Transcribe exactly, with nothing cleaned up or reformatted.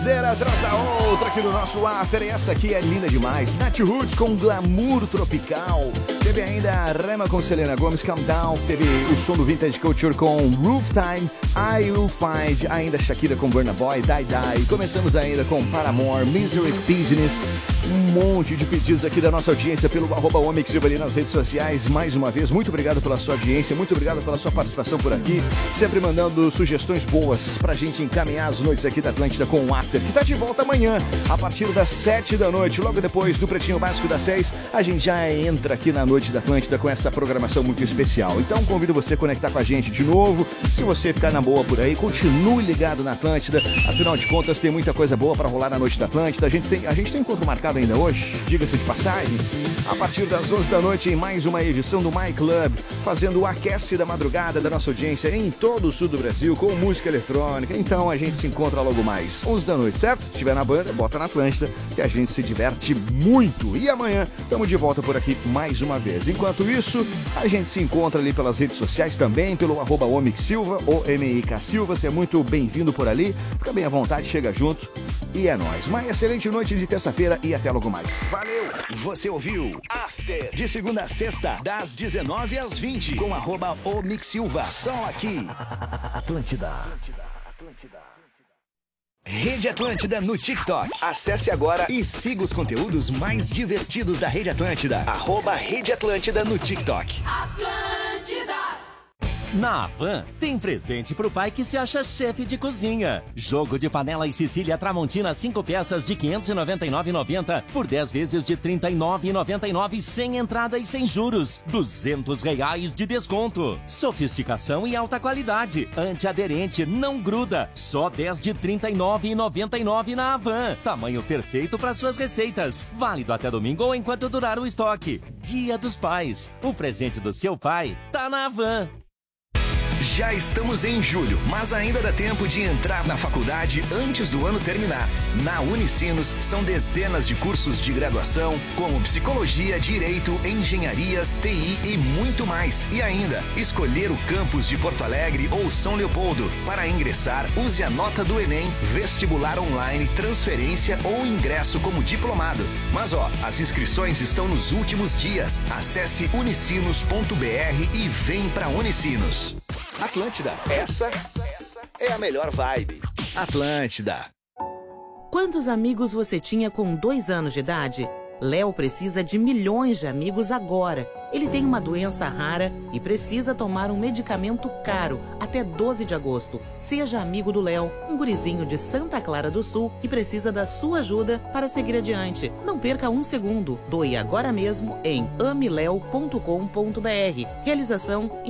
sonzeira atrás da outra aqui no nosso After. E essa aqui é linda demais. Nat Roots com glamour tropical. Teve ainda a Rema com Selena Gomez, Calm Down. Teve o som do Vintage Culture com Roof Time, I Will Find. Ainda Shakira com Burna Boy, Die Die. Começamos ainda com Paramore, Misery Business. Um monte de pedidos aqui da nossa audiência pelo arroba Omix Silva ali nas redes sociais. Mais uma vez, muito obrigado pela sua audiência, muito obrigado pela sua participação por aqui. Sempre mandando sugestões boas pra gente encaminhar as noites aqui da Atlântida com o After, que tá de volta amanhã, a partir das sete da noite. Logo depois do Pretinho Básico das seis, a gente já entra aqui na noite da Atlântida com essa programação muito especial. Então convido você a conectar com a gente de novo. Se você ficar na boa por aí, continue ligado na Atlântida. Afinal de contas, tem muita coisa boa pra rolar na noite da Atlântida. A gente tem, a gente tem encontro marcado ainda hoje, diga-se de passagem, a partir das onze da noite em mais uma edição do My Club, fazendo o aquece da madrugada da nossa audiência em todo o sul do Brasil com música eletrônica. Então a gente se encontra logo mais onze da noite, certo? Se estiver na banda, bota na Atlântida, que a gente se diverte muito. E amanhã estamos de volta por aqui mais uma vez. Enquanto isso, a gente se encontra ali pelas redes sociais também, pelo arroba Omix Silva, O M I K Silva. Você é muito bem-vindo por ali, fica bem à vontade, chega junto. E é nóis. Uma excelente noite de terça-feira e até logo mais. Valeu! Você ouviu After, de segunda a sexta, das dezenove às vinte, com arroba Omix Silva. Só aqui. Atlântida. Atlântida. Atlântida. Rede Atlântida no TikTok. Acesse agora e siga os conteúdos mais divertidos da Rede Atlântida. Arroba Rede Atlântida no TikTok. Atlântida. Na Havan, tem presente pro pai que se acha chefe de cozinha. Jogo de panela e Sicília Tramontina cinco peças de quinhentos e noventa e nove reais e noventa centavos por dez vezes de trinta e nove reais e noventa e nove centavos sem entrada e sem juros. duzentos reais de desconto. Sofisticação e alta qualidade. Antiaderente, não gruda. Só dez de trinta e nove reais e noventa e nove centavos na Havan. Tamanho perfeito para suas receitas. Válido até domingo ou enquanto durar o estoque. Dia dos Pais. O presente do seu pai tá na Havan. Já estamos em julho, mas ainda dá tempo de entrar na faculdade antes do ano terminar. Na Unicinos, são dezenas de cursos de graduação, como psicologia, direito, engenharias, T I e muito mais. E ainda, escolher o campus de Porto Alegre ou São Leopoldo. Para ingressar, use a nota do Enem, vestibular online, transferência ou ingresso como diplomado. Mas ó, as inscrições estão nos últimos dias. Acesse unicinos ponto br e vem pra Unicinos. Atlântida, essa é a melhor vibe. Atlântida. Quantos amigos você tinha com dois anos de idade? Léo precisa de milhões de amigos agora. Ele tem uma doença rara e precisa tomar um medicamento caro até doze de agosto. Seja amigo do Léo, um gurizinho de Santa Clara do Sul que precisa da sua ajuda para seguir adiante. Não perca um segundo. Doe agora mesmo em ame leo ponto com ponto br. Realização